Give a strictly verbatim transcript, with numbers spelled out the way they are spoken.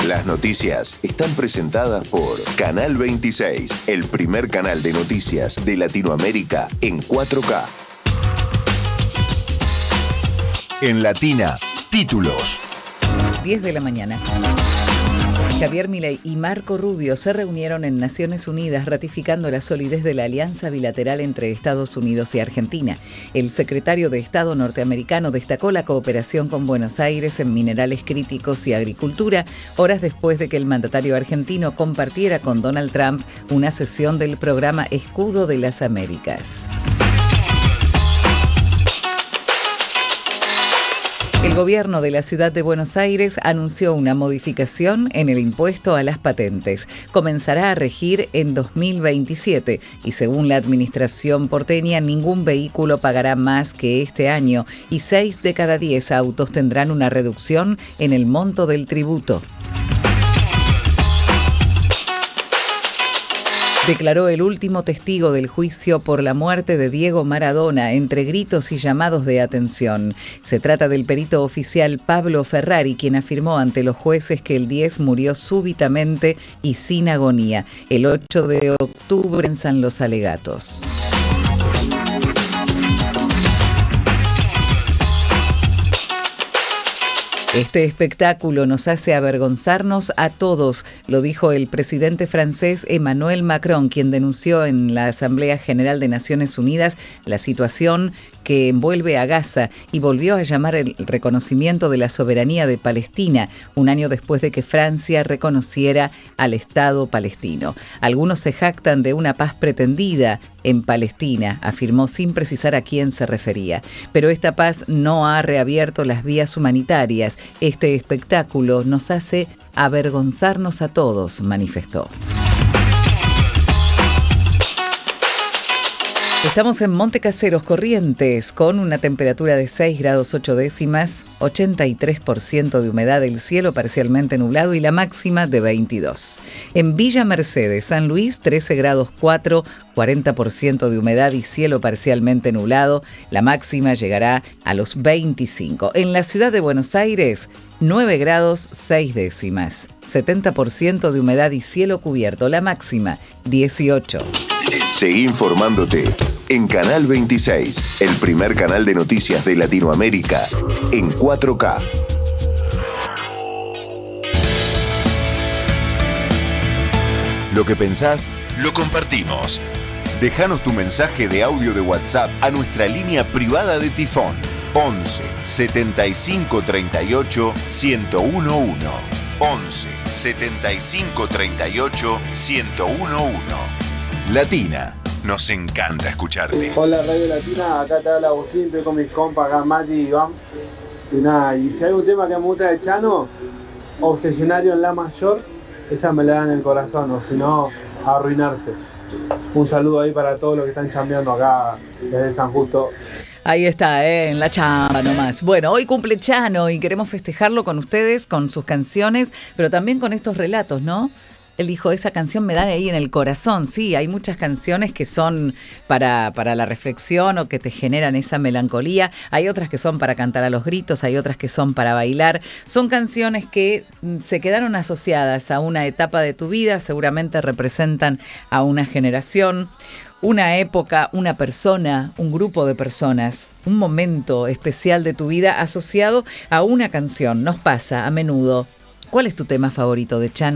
Las noticias están presentadas por Canal veintiséis, el primer canal de noticias de Latinoamérica en cuatro K. En Latina, títulos. diez de la mañana. Javier Milei y Marco Rubio se reunieron en Naciones Unidas ratificando la solidez de la alianza bilateral entre Estados Unidos y Argentina. El secretario de Estado norteamericano destacó la cooperación con Buenos Aires en minerales críticos y agricultura, horas después de que el mandatario argentino compartiera con Donald Trump una sesión del programa Escudo de las Américas. El gobierno de la ciudad de Buenos Aires anunció una modificación en el impuesto a las patentes. Comenzará a regir en dos mil veintisiete y según la administración porteña, ningún vehículo pagará más que este año y seis de cada diez autos tendrán una reducción en el monto del tributo. Declaró el último testigo del juicio por la muerte de Diego Maradona entre gritos y llamados de atención. Se trata del perito oficial Pablo Ferrari, quien afirmó ante los jueces que el diez murió súbitamente y sin agonía, el ocho de octubre en San Los Alegatos. Este espectáculo nos hace avergonzarnos a todos, lo dijo el presidente francés Emmanuel Macron, quien denunció en la Asamblea General de Naciones Unidas la situación que envuelve a Gaza y volvió a llamar el reconocimiento de la soberanía de Palestina, un año después de que Francia reconociera al Estado palestino. Algunos se jactan de una paz pretendida en Palestina, afirmó sin precisar a quién se refería. Pero esta paz no ha reabierto las vías humanitarias. Este espectáculo nos hace avergonzarnos a todos, manifestó. Estamos en Montecaseros, Corrientes, con una temperatura de seis grados ocho décimas, ochenta y tres por ciento de humedad, el cielo parcialmente nublado y la máxima de veintidós. En Villa Mercedes, San Luis, trece grados cuatro, cuarenta por ciento de humedad y cielo parcialmente nublado, la máxima llegará a los veinticinco. En la ciudad de Buenos Aires, nueve grados seis décimas, setenta por ciento de humedad y cielo cubierto, la máxima dieciocho. Seguí informándote en Canal veintiséis, el primer canal de noticias de Latinoamérica en cuatro K. Lo que pensás, lo compartimos. Déjanos tu mensaje de audio de WhatsApp a nuestra línea privada de Tifón once setenta y cinco treinta y ocho ciento uno. once setenta y cinco treinta y ocho ciento uno. Latina, nos encanta escucharte. Hola Radio Latina, acá te habla Agustín, estoy con mis compas acá, Mati y Iván. Y nada, y si hay un tema que me gusta de Chano, Obsesionario en La Mayor, esa me la da en el corazón, o si no, a arruinarse. Un saludo ahí para todos los que están chambeando acá desde San Justo. Ahí está, ¿eh? En la chamba nomás. Bueno, hoy cumple Chano y queremos festejarlo con ustedes, con sus canciones, pero también con estos relatos, ¿no? Él dijo, esa canción me da ahí en el corazón. Sí, hay muchas canciones que son para, para la reflexión o que te generan esa melancolía. Hay otras que son para cantar a los gritos, hay otras que son para bailar. Son canciones que se quedaron asociadas a una etapa de tu vida, seguramente representan a una generación, una época, una persona, un grupo de personas, un momento especial de tu vida asociado a una canción. Nos pasa a menudo. ¿Cuál es tu tema favorito de Chano?